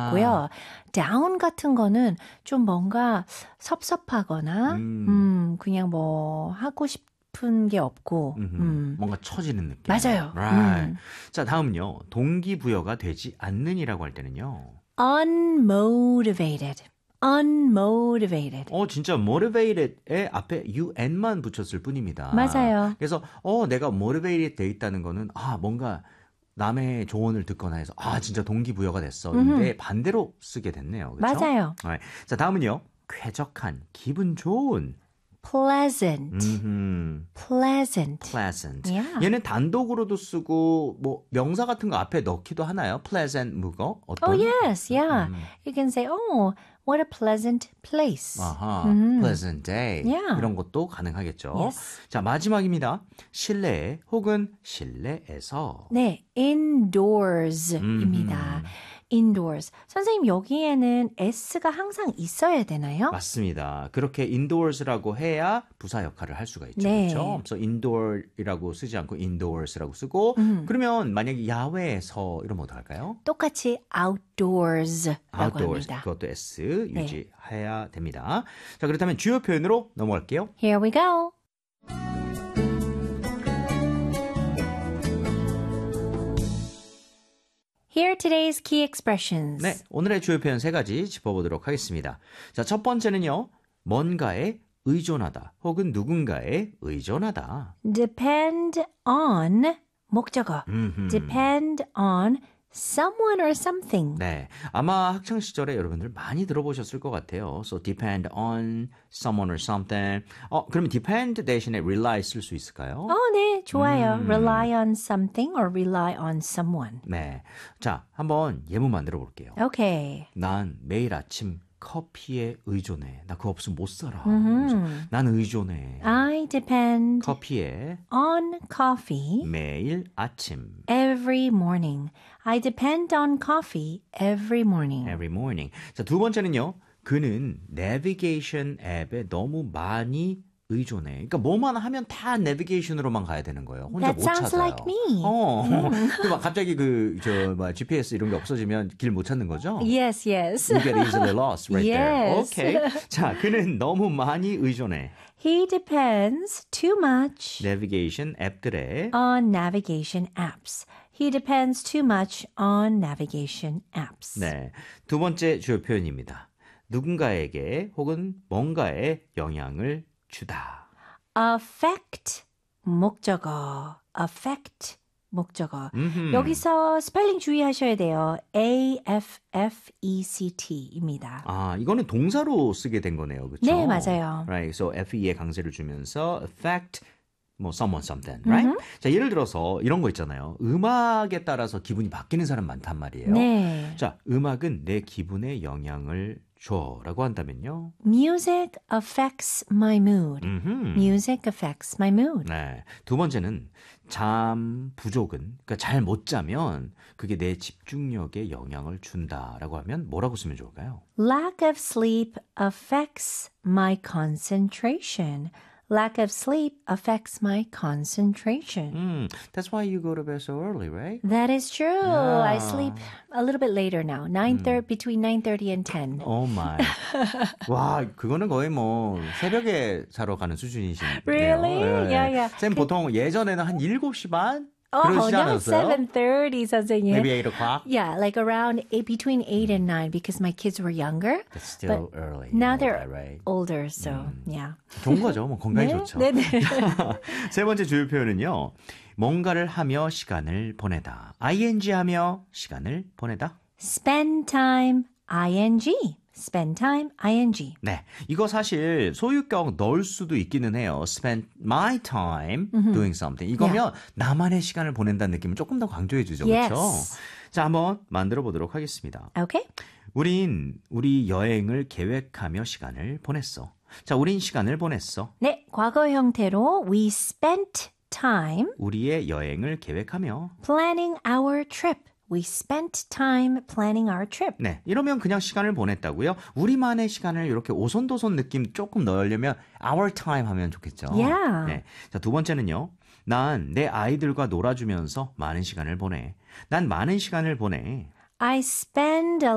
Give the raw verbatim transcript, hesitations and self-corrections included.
있고요. down 같은 거는 좀 뭔가 섭섭하거나 음, 음 그냥 뭐 하고 싶은 게 없고 음. 뭔가 처지는 느낌. 맞아요. Right. 음. 자, 다음은요. 동기부여가 되지 않는이라고 할 때는요. unmotivated. unmotivated. 어, 진짜 motivated의 앞에 un만 붙였을 뿐입니다. 맞아요. 그래서 어, 내가 motivated 돼 있다는 거는 아, 뭔가 남의 조언을 듣거나 해서 아, 진짜 동기부여가 됐어. 근데 반대로 쓰게 됐네요. 그렇죠? 맞아요. 네. 자, 다음은요. 쾌적한, 기분 좋은. pleasant. 음흠. pleasant. pleasant. Yeah. 얘는 단독으로도 쓰고 뭐 명사 같은 거 앞에 넣기도 하나요? pleasant 무거 어떤? Oh yes, yeah. 음. You can say, oh, what a pleasant place. 아하, 음. pleasant day. Yeah. 이런 것도 가능하겠죠. Yes. 자, 마지막입니다. 실내 혹은 실내에서. 네, indoors입니다. indoors. 선생님, 여기에는 s가 항상 있어야 되나요? 맞습니다. 그렇게 indoors라고 해야 부사 역할을 할 수가 있죠. 네. 그렇죠? 그래서 indoor이라고 쓰지 않고 indoors라고 쓰고 음. 그러면 만약에 야외에서 이러면 어떡할까요? 똑같이 outdoors라고 outdoors. 합니다. 그것도 S 유지해야 됩니다. 자, 그렇다면 주요 표현으로 넘어갈게요. Here we go. Here are today's key expressions. 네, 오늘의 주요 표현 세 가지 짚어보도록 하겠습니다. 자, 첫 번째는요. 뭔가에 의존하다 혹은 누군가에 의존하다. Depend on 목적어. 음흠. Depend on someone or something. 네, 아마 학창 시절에 여러분들 많이 들어보셨을 것 같아요. So depend on someone or something. 어, 그러면 depend 대신에 rely 쓸 수 있을까요? 어, 네, 좋아요. 음. Rely on something or rely on someone. 네, 자, 한번 예문 만들어 볼게요. Okay. 난 매일 아침 커피에 의존해. 나 그거 없으면 못 살아. 음. 난 의존해. I depend 커피에 on coffee 매일 아침. every morning. I depend on coffee every morning. Every morning. 자, 두 번째는요. 그는 내비게이션 앱에 너무 많이 의존해. 그러니까 뭐만 하면 다 내비게이션으로만 가야 되는 거예요. 혼자 That 못 sounds 찾아요. like me. 어. 그 막 갑자기 그저 뭐 지피에스 이런 게 없어지면 길 못 찾는 거죠? Yes, yes. You get easily lost right Yes. there. Okay. 자, 그는 너무 많이 의존해. He depends too much 내비게이션 앱들에 on navigation apps. He depends too much on navigation apps. 네. 두 번째 주요 표현입니다. 누군가에게 혹은 뭔가에 영향을 주다. affect 목적어. affect 목적어. 음흠. 여기서 스펠링 주의하셔야 돼요. A F F E C T입니다. 아, 이거는 동사로 쓰게 된 거네요. 그렇죠? 네, 맞아요. Right. So Fe의 강세를 주면서 affect 뭐 someone something, right? 자, 예를 들어서 이런 거 있잖아요. 음악에 따라서 기분이 바뀌는 사람 많단 말이에요. 네. 자, 음악은 내 기분에 영향을 줘라고 한다면요. Music affects my mood. 음흠. Music affects my mood. 네. 두 번째는 잠 부족은 그러니까 잘 못 자면 그게 내 집중력에 영향을 준다라고 하면 뭐라고 쓰면 좋을까요? Lack of sleep affects my concentration. Lack of sleep affects my concentration. 음, that's why you go to bed so early, right? That is true. Yeah. I sleep a little bit later now. nine thirty between nine thirty and ten. Oh my. 와, 그거는 거의 뭐 새벽에 자러 가는 수준이시네요. Really? 예. Yeah, yeah. 쌤 보통 예전에는 한 일곱 시 반? Oh, 그러시지 now 않았어요? seven thirty, 선생님. Maybe eight o'clock? Yeah, like around eight, between eight and nine because my kids were younger. That's still early. Now you know they're that, right? older, so yeah. 좋은 거죠. 뭐 건강에 네? 좋죠. 네네. 세 번째 주요 표현은요. 뭔가를 하며 시간을 보내다. ing 하며 시간을 보내다. Spend time, ing. Spend time, ing. 네, 이거 사실 소유격 넣을 수도 있기는 해요. Spend my time doing something. 이거면 나만의 시간을 보낸다는 느낌을 조금 더 강조해 주죠. Yes. 그렇죠? 자, 한번 만들어 보도록 하겠습니다. Okay? 우린 우리 여행을 계획하며 시간을 보냈어. 자, 우린 시간을 보냈어. 네, 과거 형태로 we spent time 우리의 여행을 계획하며. planning our trip. We spent time planning our trip. 네, 이러면 그냥 시간을 보냈다고요. 우리만의 시간을 이렇게 오손도손 느낌 조금 넣으려면 our time 하면 좋겠죠. Yeah. 네, 자, 두 번째는요. 난 내 아이들과 놀아주면서 많은 시간을 보내. 난 많은 시간을 보내. I spend a